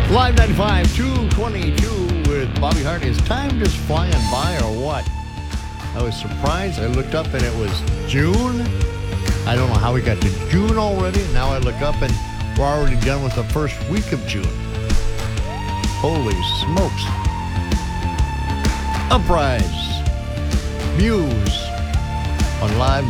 Live 95, 222 with Bobby Hart. Is time just flying by or what? I was surprised. I looked up and it was June. I don't know how we got to June already. Now I look up and we're already done with the first week of June. Holy smokes. Uprise. Muse on Live